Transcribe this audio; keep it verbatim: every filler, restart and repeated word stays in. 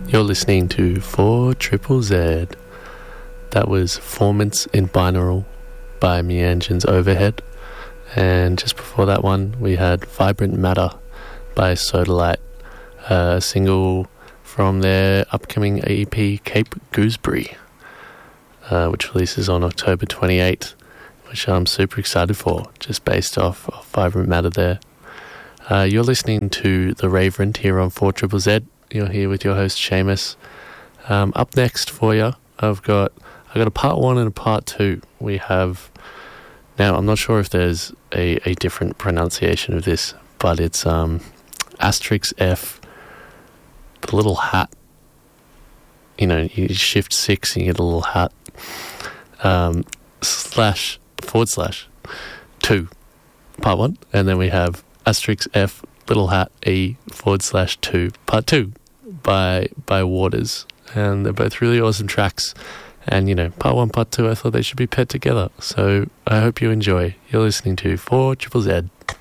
You're listening to four Triple Z. That was Formants in Binaural by Meanjin's Overhead. And just before that one, we had Vibrant Matter by Sodalite, a single from their upcoming E P Cape Gooseberry, uh, which releases on October twenty-eighth, which I'm super excited for, just based off of Vibrant Matter there. Uh, you're listening to The Ravrant here on four Triple Z. You're here with your host Seamus. Um, up next for you, I've got I've got a part one and a part two. We have now. I'm not sure if there's a, a different pronunciation of this, but it's um, asterisk F, the little hat. You know, you shift six and you get a little hat. Um, slash forward slash two, part one, and then we have asterisk F little hat E forward slash two, part two by by Waters, and they're both really awesome tracks. And you know, part one, part two, I thought they should be paired together. So I hope you enjoy. You're listening to four Triple Z.